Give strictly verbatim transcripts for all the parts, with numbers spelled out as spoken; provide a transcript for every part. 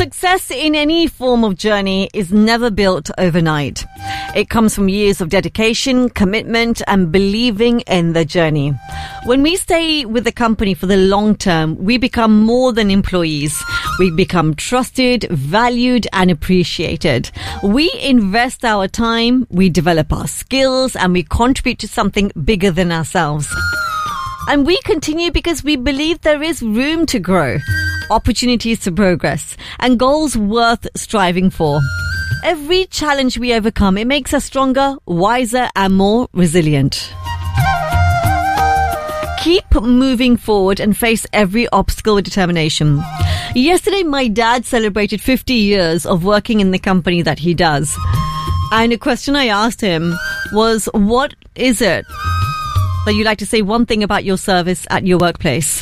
Success in any form of journey is never built overnight. It comes from years of dedication, commitment, and believing in the journey. When we stay with the company for the long term, we become more than employees. We become trusted, valued, and appreciated. We invest our time, we develop our skills, and we contribute to something bigger than ourselves. And we continue because we believe there is room to grow, opportunities to progress, and goals worth striving for. Every challenge we overcome, it makes us stronger, wiser, and more resilient. Keep moving forward and face every obstacle with determination. Yesterday, my dad celebrated fifty years of working in the company that he does. And a question I asked him was, what is it that you like to say one thing about your service at your workplace?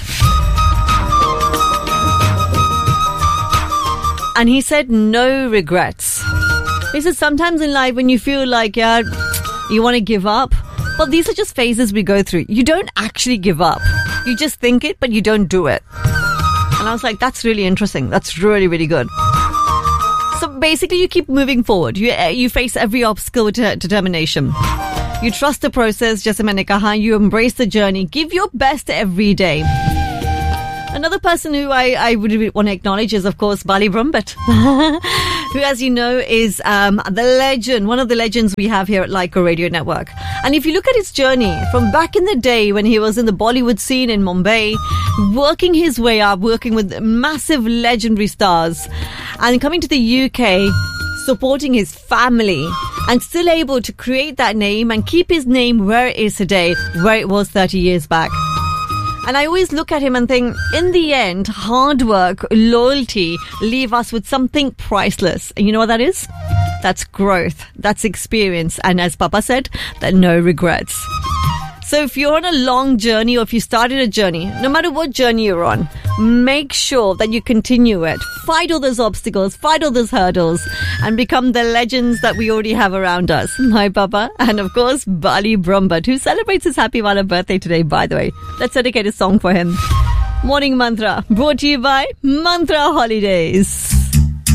And he said, no regrets. He said, sometimes in life when you feel like, yeah, you want to give up, but these are just phases we go through. You don't actually give up. You just think it, but you don't do it. And I was like, that's really interesting. That's really, really good. So basically, you keep moving forward. You you face every obstacle with de- determination. You trust the process, just maine kaha, you embrace the journey. Give your best every day. Another person who I, I would want to acknowledge is, of course, Bali Brumbat, who, as you know, is um, the legend, one of the legends we have here at Lyco Radio Network. And if you look at his journey from back in the day when he was in the Bollywood scene in Mumbai, working his way up, working with massive legendary stars, and coming to the U K, supporting his family, and still able to create that name and keep his name where it is today, where it was thirty years back. And I always look at him and think, in the end, hard work, loyalty leave us with something priceless. And you know what that is? That's growth. That's experience. And as Papa said, that no regrets. So if you're on a long journey or if you started a journey, no matter what journey you're on, make sure that you continue it. Fight all those obstacles, fight all those hurdles, and become the legends that we already have around us. My Papa, and of course, Bali Brumbat, who celebrates his happy Wala birthday today, by the way. Let's dedicate a song for him. Morning Mantra, brought to you by Mantra Holidays.